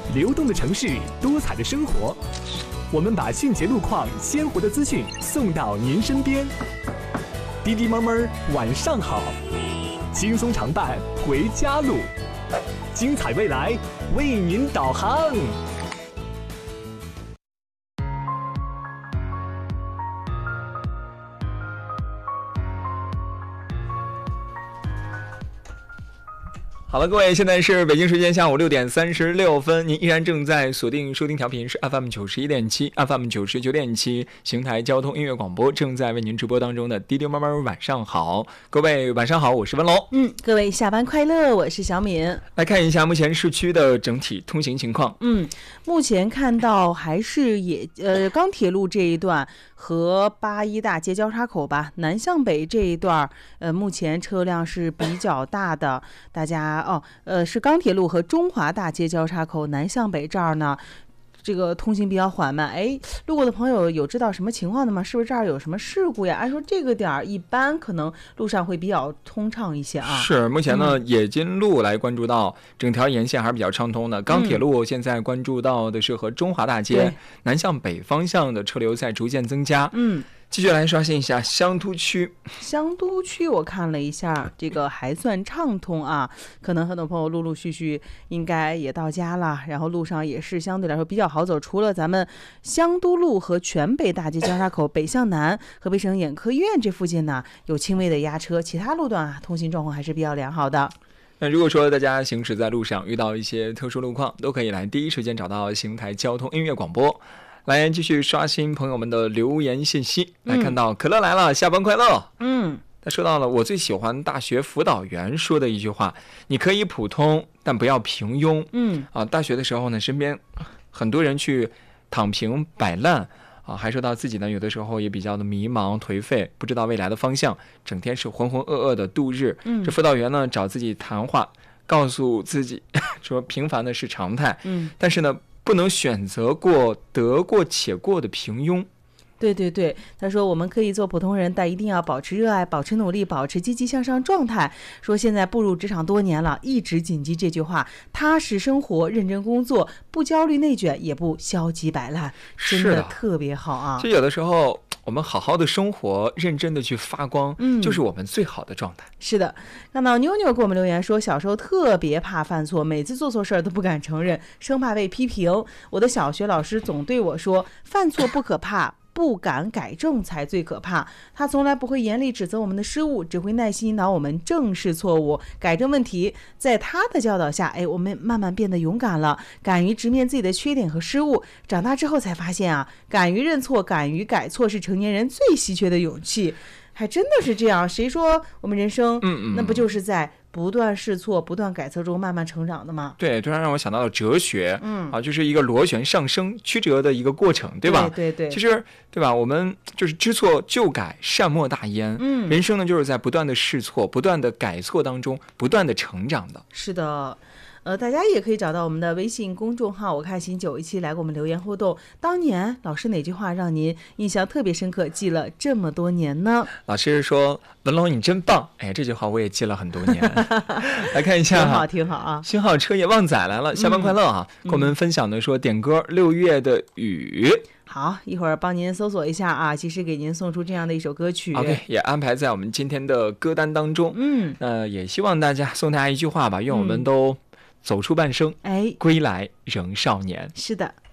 流动的城市，多彩的生活，我们把迅捷路况、鲜活的资讯送到您身边。滴滴妈妈晚上好，轻松常伴回家路，精彩未来为您导航。 好了，各位，现在是北京时间下午6点36分，您依然正在锁定收听调频是 FM 91.7 FM 99.7邢台交通音乐广播，正在为您直播当中的滴滴妈妈晚上好，各位晚上好，我是文龙。 各位下班快乐，我是小敏。 来看一下目前市区的整体通行情况。 目前看到还是钢铁路这一段和81大街交叉口吧，南向北这一段目前车辆是比较大的，大家是钢铁路和中华大街交叉口南向北这儿呢，这个通行比较缓慢。路过的朋友有知道什么情况的吗？是不是这儿有什么事故呀？按说这个点儿一般可能路上会比较通畅一些啊。 是，目前呢，冶金路来关注到整条沿线还是比较畅通的。钢铁路现在关注到的是和中华大街南向北方向的车流在逐渐增加。继续来刷新一下香都区。 香都区我看了一下，这个还算畅通啊，可能很多朋友陆陆续续应该也到家了，然后路上也是相对来说比较好走。除了咱们香都路和全北大街交叉口北向南，河北省眼科医院这附近呢有轻微的压车，其他路段通行状况还是比较良好的。 那如果说大家行驶在路上遇到一些特殊路况，都可以来第一时间找到邢台交通音乐广播。来继续刷新朋友们的留言信息。来看到可乐来了，下班快乐。他说到了我最喜欢大学辅导员说的一句话，你可以普通但不要平庸。大学的时候呢，身边很多人去躺平摆烂还说到自己呢有的时候也比较的迷茫颓废，不知道未来的方向，整天是浑浑噩噩的度日。这辅导员呢找自己谈话，告诉自己说平凡的是常态。但是呢不能选择过得过且过的平庸。 对，他说我们可以做普通人，但一定要保持热爱，保持努力，保持积极向上状态。说现在步入职场多年了，一直谨记这句话，踏实生活，认真工作，不焦虑内卷，也不消极摆烂，真的特别好啊。 就有的时候我们好好的生活，认真的去发光，就是我们最好的状态。 是的，看到妞妞给我们留言说，小时候特别怕犯错，每次做错事儿都不敢承认，生怕被批评。我的小学老师总对我说，犯错不可怕，不敢改正才最可怕。他从来不会严厉指责我们的失误，只会耐心引导我们正视错误，改正问题。在他的教导下，我们慢慢变得勇敢了，敢于直面自己的缺点和失误。长大之后才发现敢于认错，敢于改错是成年人最稀缺的勇气。还真的是这样，谁说我们人生那不就是在不断试错不断改错中慢慢成长的吗？ 对，突然让我想到了哲学。就是一个螺旋上升曲折的一个过程，对吧？ 对， 其实对吧，我们就是知错就改，善莫大焉。人生呢就是在不断的试错不断的改错当中不断的成长的。 是的，大家也可以找到我们的微信公众号，我看新917来给我们留言互动。当年老师哪句话让您印象特别深刻，记了这么多年呢？ 老师说文龙你真棒，这句话我也记了很多年。来看一下挺好啊。 星号车也旺仔来了，下班快乐跟我们分享的说点歌6月的雨。 好，一会儿帮您搜索一下及时给您送出这样的一首歌曲。 OK， 也安排在我们今天的歌单当中。也希望送大家一句话吧，愿我们都走出半生，归来仍少年。 是的。